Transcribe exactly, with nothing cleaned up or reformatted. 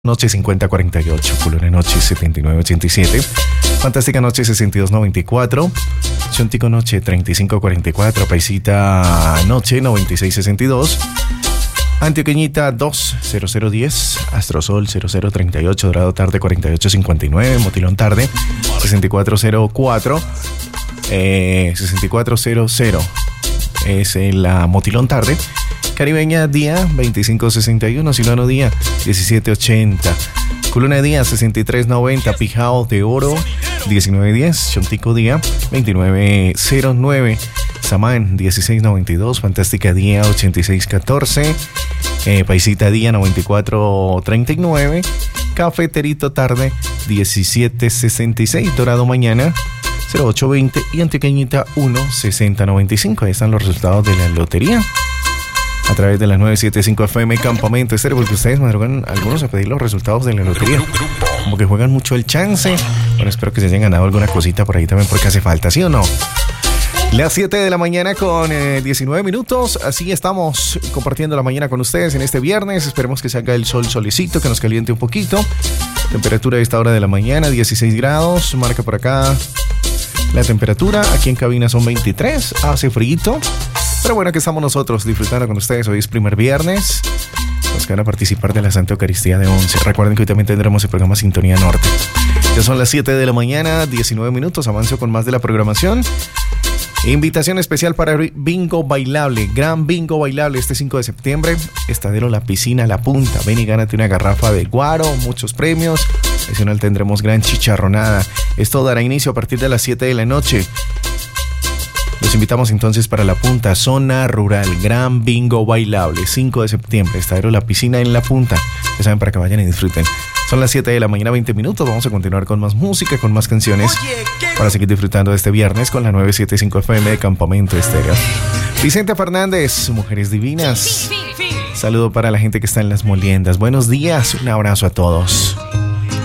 Noche cincuenta cuarenta y ocho, Culona Noche setenta y nueve ochenta y siete, Fantástica Noche sesenta y dos noventa y cuatro, Chontico Noche treinta y cinco cuarenta y cuatro, Paisita Noche noventa y seis sesenta y dos, Antioqueñita dos cero cero diez, Astrosol cero cero treinta y ocho, Dorado Tarde cuarenta y ocho cincuenta y nueve, Motilón Tarde sesenta y cuatro cero cuatro, eh, sesenta y cuatro cero cero es la Motilón Tarde. Caribeña Día veinticinco sesenta y uno, Silvano Día diecisiete ochenta, Culona Día sesenta y tres noventa, Pijao de Oro diecinueve diez, Chontico Día veintinueve cero nueve, Samán dieciséis noventa y dos, Fantástica Día ochenta y seis catorce, eh, Paisita Día noventa y cuatro treinta y nueve, Cafeterito Tarde diecisiete sesenta y seis, Dorado Mañana cero ocho veinte y Antioqueñita uno sesenta noventa y cinco. Ahí están los resultados de la lotería a través de la nueve setenta y cinco F M Campamento Estéreo, porque ustedes madrugan algunos a pedir los resultados de la lotería, como que juegan mucho el chance. Bueno, espero que se hayan ganado alguna cosita por ahí también, porque hace falta, ¿sí o no? Las siete de la mañana con eh, diecinueve minutos, así estamos compartiendo la mañana con ustedes en este viernes. Esperemos que salga el sol solecito, que nos caliente un poquito. Temperatura a esta hora de la mañana, dieciséis grados, marca por acá la temperatura. Aquí en cabina son veintitrés, hace frío. Pero bueno, aquí estamos nosotros disfrutando con ustedes. Hoy es primer viernes. Los que van a participar de la Santa Eucaristía de once. Recuerden que hoy también tendremos el programa Sintonía Norte. Ya son las siete de la mañana, diecinueve minutos. Avanzo con más de la programación. Invitación especial para Bingo Bailable. Gran Bingo Bailable este cinco de septiembre. Estadero La Piscina, La Punta. Ven y gánate una garrafa de guaro, muchos premios. Adicional tendremos gran chicharronada. Esto dará inicio a partir de las siete de la noche. Los invitamos entonces para La Punta, zona rural, Gran Bingo Bailable, cinco de septiembre, Estadero La Piscina en La Punta. Ya saben, para que vayan y disfruten. Son las siete de la mañana, veinte minutos. Vamos a continuar con más música, con más canciones, para seguir disfrutando de este viernes con la nueve setenta y cinco F M de Campamento Estéreo. Vicente Fernández, Mujeres Divinas. Saludo para la gente que está en las moliendas. Buenos días, un abrazo a todos.